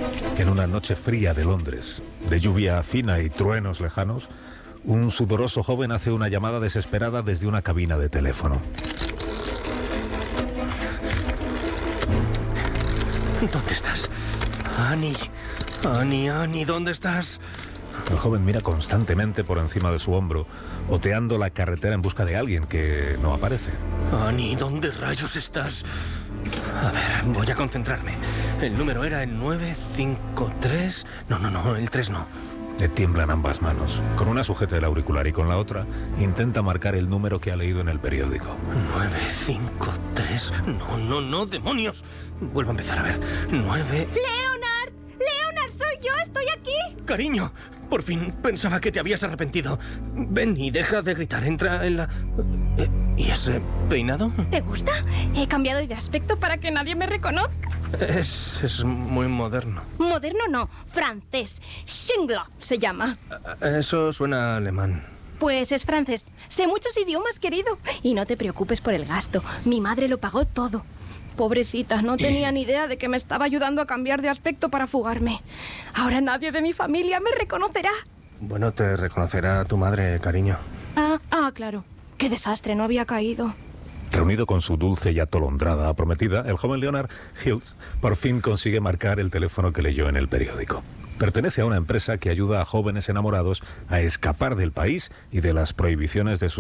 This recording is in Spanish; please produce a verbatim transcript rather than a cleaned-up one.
En una noche fría de Londres, de lluvia fina y truenos lejanos, un sudoroso joven hace una llamada desesperada desde una cabina de teléfono. ¿Dónde estás? Annie, Annie, Annie, ¿dónde estás? El joven mira constantemente por encima de su hombro, oteando la carretera en busca de alguien que no aparece. Annie, ¿dónde rayos estás? A ver, voy a concentrarme. El número era el nueve cinco tres... No, no, no, el tres no. Le tiemblan ambas manos. Con una sujeta el auricular y con la otra intenta marcar el número que ha leído en el periódico. nueve cinco tres... No, no, no, demonios. Vuelvo a empezar, a ver. nueve... ¡Leonard! ¡Leonard, soy yo! ¡Estoy aquí! Cariño, por fin pensaba que te habías arrepentido. Ven y deja de gritar. Entra en la... Eh, ¿Y ese peinado? ¿Te gusta? He cambiado de aspecto para que nadie me reconozca. Es, es muy moderno. Moderno no, francés. Schindler se llama. Eso suena alemán. Pues es francés. Sé muchos idiomas, querido. Y no te preocupes por el gasto. Mi madre lo pagó todo. Pobrecita, no tenía ni idea de que me estaba ayudando a cambiar de aspecto para fugarme. Ahora nadie de mi familia me reconocerá. Bueno, te reconocerá tu madre, cariño. Ah, ah, claro. Qué desastre, no había caído. Reunido con su dulce y atolondrada prometida, el joven Leonard Hills por fin consigue marcar el teléfono que leyó en el periódico. Pertenece a una empresa que ayuda a jóvenes enamorados a escapar del país y de las prohibiciones de sus